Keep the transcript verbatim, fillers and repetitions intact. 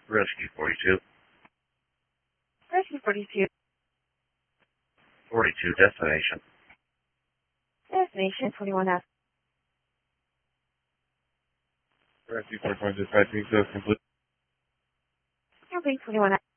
Rescue forty-two. Rescue forty-two. forty-two, destination. Destination twenty-one F. Rescue forty-one, dispatching, so complete. Complete twenty-one F.